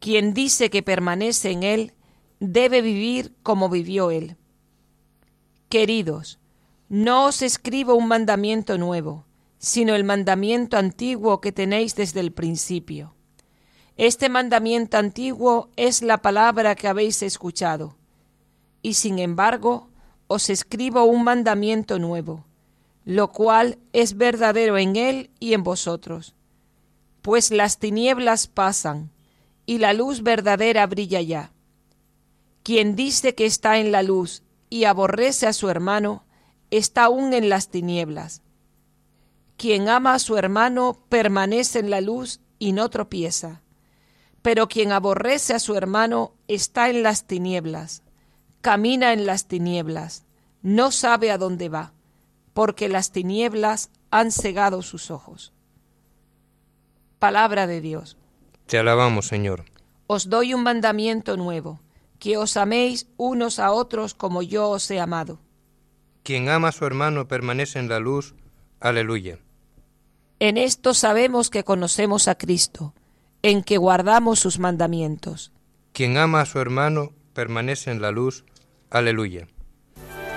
Quien dice que permanece en Él, debe vivir como vivió Él. Queridos, no os escribo un mandamiento nuevo, sino el mandamiento antiguo que tenéis desde el principio. Este mandamiento antiguo es la palabra que habéis escuchado, y sin embargo os escribo un mandamiento nuevo, lo cual es verdadero en Él y en vosotros. Pues las tinieblas pasan, y la luz verdadera brilla ya. Quien dice que está en la luz y aborrece a su hermano, está aún en las tinieblas. Quien ama a su hermano permanece en la luz y no tropieza. Pero quien aborrece a su hermano está en las tinieblas, camina en las tinieblas, no sabe a dónde va, porque las tinieblas han cegado sus ojos. Palabra de Dios. Te alabamos, Señor. Os doy un mandamiento nuevo, que os améis unos a otros como yo os he amado. Quien ama a su hermano permanece en la luz. Aleluya. En esto sabemos que conocemos a Cristo, en que guardamos sus mandamientos. Quien ama a su hermano permanece en la luz. Aleluya.